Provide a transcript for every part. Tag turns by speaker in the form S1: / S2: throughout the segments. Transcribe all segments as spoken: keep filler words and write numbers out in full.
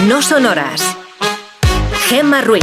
S1: No Sonoras. Gemma Ruiz.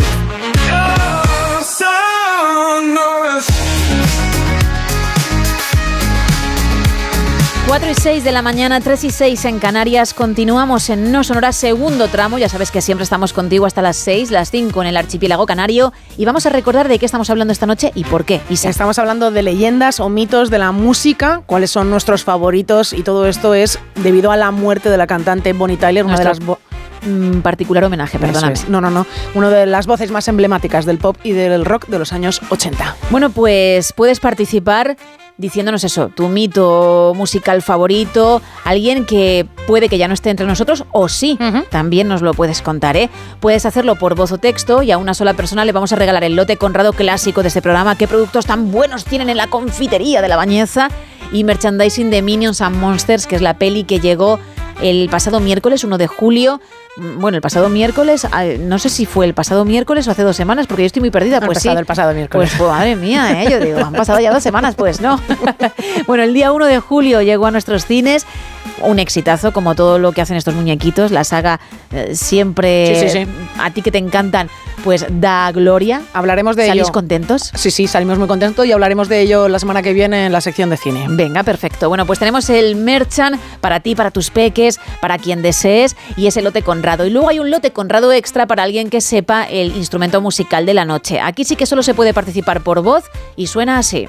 S2: cuatro y seis de la mañana, tres y seis en Canarias. Continuamos en No Sonoras, segundo tramo. Ya sabes que siempre estamos contigo hasta las seis, las cinco en el archipiélago canario. Y vamos a recordar de qué estamos hablando esta noche y por qué. Isa.
S3: Estamos hablando de leyendas o mitos de la música, cuáles son nuestros favoritos, y todo esto es debido a la muerte de la cantante Bonnie Tyler, una
S2: Nuestra
S3: de las vo-
S2: mm, particular homenaje, perdóname.
S3: Eso es. No, no, no. Una de las voces más emblemáticas del pop y del rock de los años ochenta.
S2: Bueno, pues puedes participar diciéndonos eso, tu mito musical favorito, alguien que puede que ya no esté entre nosotros o sí, uh-huh. También nos lo puedes contar, ¿eh? Puedes hacerlo por voz o texto y a una sola persona le vamos a regalar el lote Conrado clásico de este programa. ¿Qué productos tan buenos tienen en la confitería de La Bañeza? Y merchandising de Minions and Monsters, que es la peli que llegó el pasado miércoles, uno de julio. Bueno, el pasado miércoles, no sé si fue el pasado miércoles o hace dos semanas, porque yo estoy muy perdida.
S3: El
S2: pues
S3: pasado,
S2: sí.
S3: el pasado miércoles.
S2: Pues, pues madre mía, ¿eh? Yo digo, han pasado ya dos semanas, pues no. Bueno, el día uno de julio llegó a nuestros cines. Un exitazo, como todo lo que hacen estos muñequitos. La saga eh, siempre,
S3: sí, sí, sí.
S2: A ti que te encantan, pues da gloria.
S3: Hablaremos de
S2: ¿Salís
S3: ello.
S2: contentos?
S3: Sí, sí, salimos muy contentos y hablaremos de ello la semana que viene en la sección de cine.
S2: Venga, perfecto. Bueno, pues tenemos el merchan para ti, para tus peques, para quien desees, y ese lote Conrado. Y luego hay un lote Conrado extra para alguien que sepa el instrumento musical de la noche. Aquí sí que solo se puede participar por voz y suena así.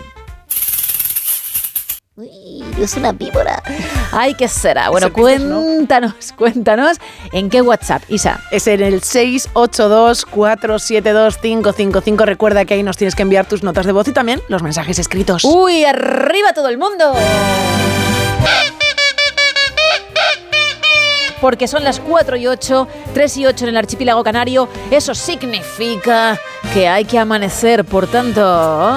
S2: Uy, es una víbora. Ay, ¿qué será? Bueno, cuéntanos, ¿no? cuéntanos en qué WhatsApp, Isa.
S3: Es en el seis ocho dos, cuatro siete dos, cinco cinco cinco. Recuerda que ahí nos tienes que enviar tus notas de voz y también los mensajes escritos.
S2: ¡Uy, arriba todo el mundo! Porque son las cuatro y ocho, tres y ocho en el archipiélago canario. Eso significa que hay que amanecer, por tanto...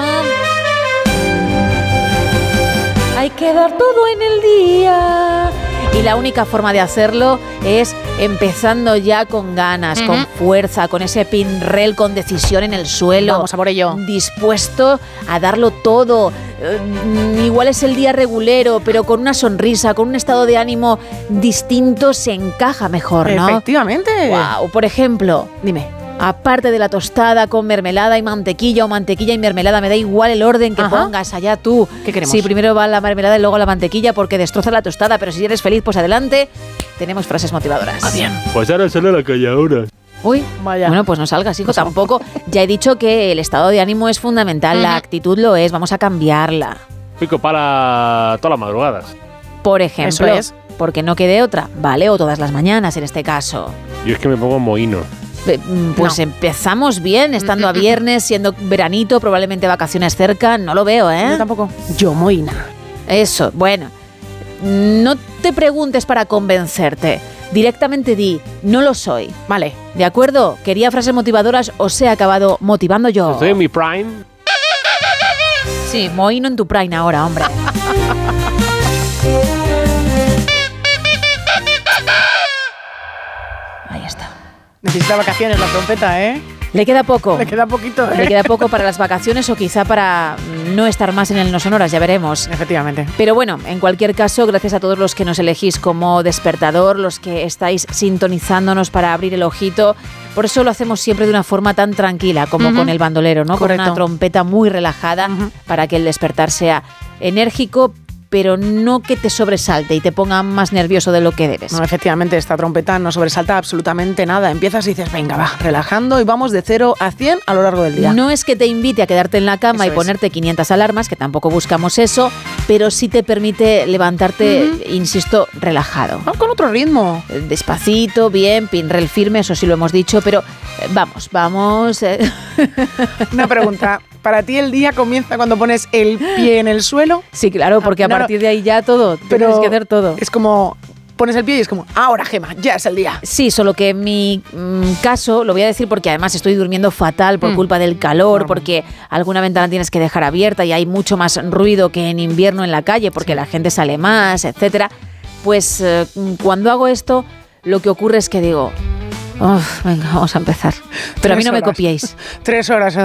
S2: hay que dar todo en el día. Y la única forma de hacerlo es empezando ya con ganas, uh-huh. con fuerza, con ese pinrel, con decisión en el suelo.
S3: Vamos a por ello.
S2: Dispuesto a darlo todo. Uh, igual es el día regulero, pero con una sonrisa, con un estado de ánimo distinto se encaja mejor, ¿no?
S3: Efectivamente.
S2: Wow, por ejemplo,
S3: dime.
S2: Aparte de la tostada con mermelada y mantequilla o mantequilla y mermelada, me da igual el orden que Ajá. pongas, allá tú.
S3: ¿Qué queremos?
S2: Si primero va la mermelada y luego la mantequilla porque destroza la tostada, pero si eres feliz, pues adelante. Tenemos frases motivadoras.
S3: Ah, bien.
S4: Pues ahora sale a la calle ahora.
S2: Uy,
S3: vaya.
S2: Bueno, pues no salgas, hijo, tampoco. Ya he dicho que el estado de ánimo es fundamental, uh-huh. la actitud lo es, vamos a cambiarla.
S4: Pico para todas las madrugadas.
S2: Por ejemplo,
S3: Eso es.
S2: Porque no quede otra, ¿vale? O todas las mañanas en este caso.
S4: Yo es que me pongo mohino.
S2: Pues no. Empezamos bien, estando a viernes, siendo veranito, probablemente vacaciones cerca, no lo veo, ¿eh?
S3: Yo tampoco. Yo, Moina.
S2: Eso, bueno, no te preguntes para convencerte, directamente di, no lo soy.
S3: Vale.
S2: ¿De acuerdo? Quería frases motivadoras, os he acabado motivando yo.
S4: Estoy en mi prime.
S2: Sí, mohino en tu prime ahora, hombre. Ahí está.
S3: Necesita vacaciones la trompeta, ¿eh?
S2: Le queda poco.
S3: Le queda poquito, ¿eh?
S2: Le queda poco para las vacaciones o quizá para no estar más en el No Sonoras, ya veremos.
S3: Efectivamente.
S2: Pero bueno, en cualquier caso, gracias a todos los que nos elegís como despertador, los que estáis sintonizándonos para abrir el ojito. Por eso lo hacemos siempre de una forma tan tranquila, como uh-huh. con el bandolero, ¿no?
S3: Correcto.
S2: Con una trompeta muy relajada uh-huh. para que el despertar sea enérgico, pero no que te sobresalte y te ponga más nervioso de lo que debes.
S3: No, efectivamente, esta trompeta no sobresalta absolutamente nada. Empiezas y dices, venga, va, relajando y vamos de cero a cien a lo largo del día.
S2: No es que te invite a quedarte en la cama
S3: eso
S2: y ponerte es. quinientas alarmas, que tampoco buscamos eso, pero sí te permite levantarte, uh-huh. insisto, relajado.
S3: Vamos con otro ritmo.
S2: Despacito, bien, pinrel firme, eso sí lo hemos dicho, pero eh, vamos, vamos. Eh.
S3: Una pregunta. ¿Para ti el día comienza cuando pones el pie en el suelo?
S2: Sí, claro, porque
S3: ah, no,
S2: a partir de ahí ya todo,
S3: pero
S2: tienes que hacer todo.
S3: Es como, pones el pie y es como, ahora, Gemma, ya es el día.
S2: Sí, solo que en mi mm, caso, lo voy a decir porque además estoy durmiendo fatal por mm. culpa del calor, no. porque alguna ventana tienes que dejar abierta y hay mucho más ruido que en invierno en la calle porque sí. la gente sale más, etcétera. Pues eh, cuando hago esto, lo que ocurre es que digo, oh, venga, vamos a empezar. Pero Tres a mí no horas. me copiéis.
S3: Tres horas